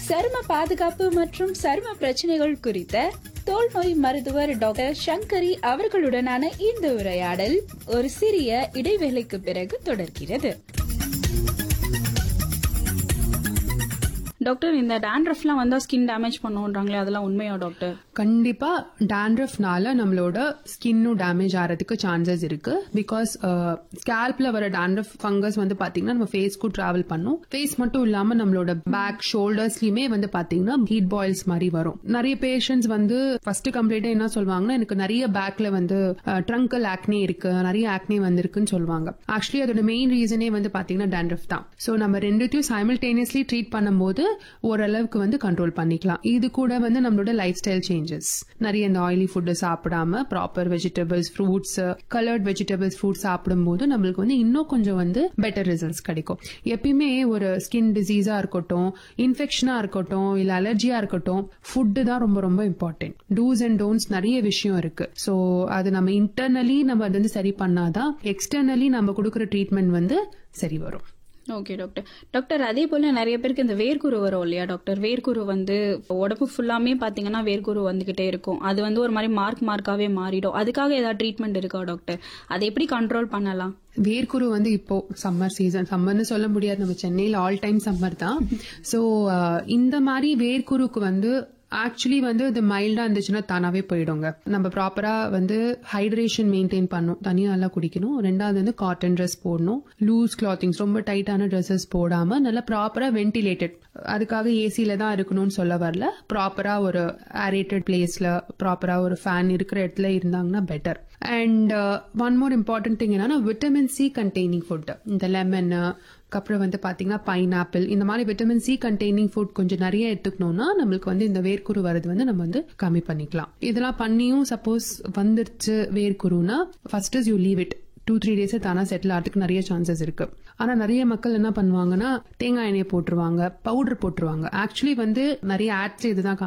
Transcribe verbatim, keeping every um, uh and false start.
சரும பாதுகாப்பு மற்றும் சரும பிரச்சனைகள் குறித்த தோல் நோய் மருத்துவர் டாக்டர் சங்கரி அவர்களுடனான இந்த உரையாடல் ஒரு சிறிய இடைவேளைக்கு பிறகு தொடர்கிறது. டாக்டர், இந்த டாண்ட்ரஃப்லாம் வந்தா ஸ்கின் டேமேஜ் பண்ணுன்றாங்களே, அதெல்லாம் உண்மையா டாக்டர்? கண்டிப்பா டாண்ட்ரஃப்னால நம்மளோட ஸ்கின்னும் டேமேஜ் ஆகிறதுக்கு சான்சஸ் இருக்கு. பிகாஸ் ஸ்கேல்ப்ல வர டாண்ட்ரஃப் ஃபங்கஸ் வந்து பாத்தீங்கன்னா நம்ம ஃபேஸ்க்கு டிராவல் பண்ணும். ஃபேஸ் மட்டும் இல்லாம நம்மளோட பேக் ஷோல்டர்ஸ்லயுமே வந்து பாத்தீங்கன்னா ஹீட் பாயில்ஸ் மாதிரி வரும். நிறைய பேஷண்ட்ஸ் வந்து ஃபர்ஸ்ட் கம்ப்ளைண்ட் என்ன சொல்லுவாங்கன்னா, எனக்கு நிறைய பேக்ல வந்து ட்ரங்கல் ஆக்னே இருக்கு, நிறைய ஆக்னே வந்திருக்குன்னு சொல்லுவாங்க. ஆக்சுவலி அதோட மெயின் ரீசனே வந்து பாத்தீங்கன்னா டாண்ட்ரஃப் தான். சோ நம்ம ரெண்டுத்தையும் சைமல்டேனியஸ்லி ட்ரீட் பண்ணும்போது ஓரளவுக்கு வந்து கண்ட்ரோல் பண்ணிக்கலாம். இது கூட வந்து நம்மளோட லைஃப் ஸ்டைல் சேஞ்சஸ், நிறைய இந்த ஆயிலி ஃபுட் சாப்பிடாம proper vegetables, fruits, coloured vegetables, fruits சாப்பிடும் போது நம்மளுக்கு வந்து இன்னும் கொஞ்சம் வந்து பெட்டர் ரிசல்ட்ஸ் கிடைக்கும். எப்பயுமே ஒரு ஸ்கின் டிசீஸா இருக்கட்டும், இன்ஃபெக்ஷனா இருக்கட்டும், இல்ல அலர்ஜியா இருக்கட்டும், ஃபுட்டு தான் ரொம்ப ரொம்ப இம்பார்ட்டன்ட். டூஸ் அண்ட் டோன்ட்ஸ் நிறைய விஷயம் இருக்கு. சோ அது நம்ம இன்டர்னலி நம்ம அது வந்து சரி பண்ணாதான் எக்ஸ்டர்னலி நம்ம கொடுக்கற ட்ரீட்மெண்ட் வந்து சரி வரும். Okay doctor. டாக்டர், அதே போல நிறைய பேருக்கு இந்த வேர்க்குரு வரும் இல்லையா டாக்டர்? வேர்க்குரு வந்து உடம்பு ஃபுல்லாமே பாத்தீங்கன்னா வேர்க்குரு வந்துகிட்டே இருக்கும். அது வந்து ஒரு மாதிரி மார்க் மார்க்காவே மாறிடும். அதுக்காக ஏதாவது ட்ரீட்மெண்ட் இருக்கா டாக்டர்? அதை எப்படி கண்ட்ரோல் பண்ணலாம்? வேர்க்குரு வந்து இப்போ சம்மர் சீசன், சம்மர்னு சொல்ல முடியாது, நம்ம சென்னையில் ஆல் டைம் சம்மர் தான். சோ இந்த மாதிரி வேர்க்குருக்கு வந்து ஆக்சுவலி வந்து இது மைல்டா இருந்துச்சுன்னா தானாவே போயிடுங்க. நம்ம ப்ராப்பரா வந்து ஹைட்ரேஷன் மெயின்டைன் பண்ணும், தனியா நல்லா குடிக்கணும். ரெண்டாவது வந்து காட்டன் ட்ரெஸ் போடணும், லூஸ் கிளாத்திங்ஸ், ரொம்ப டைட்டான ட்ரெஸ்ஸஸ் போடாம நல்லா ப்ராப்பரா வென்டிலேட்டட், அதுக்காக ஏசில தான் இருக்கணும்னு சொல்ல வரல, ப்ராப்பரா ஒரு ஏரேட்டட் பிளேஸ்ல ப்ராப்பரா ஒரு ஃபேன் இருக்கிற இடத்துல இருந்தாங்கன்னா better. And one more important thing என்னன்னா விட்டமின் சி கண்டெய்னிங் ஃபுட், இந்த லெமன், அப்புறம் வந்து பாத்தீங்கன்னா பைனாப்பிள், இந்த மாதிரி விட்டமின் சி கண்டெய்னிங் ஃபுட் கொஞ்சம் நிறைய எடுத்துக்கணும்னா நம்மளுக்கு வந்து இந்த வேர்க்குரு வரது வந்து நம்ம வந்து கம்மி பண்ணிக்கலாம். இதெல்லாம் பண்ணியும் சப்போஸ் வந்துருச்சு வேர்க்குருனா, first is you leave it. Two three days தானா செட்டில் ஆகிறதுக்கு நிறைய சான்சஸ் இருக்கு. ஆனா நிறைய மக்கள் என்ன பண்ணுவாங்கன்னா தேங்காய் எண்ணெய் போட்டுருவாங்க, பவுடர் போட்டுருவாங்க. ஆக்சுவலி வந்து நிறைய ஆட்ஸ் இதுதான்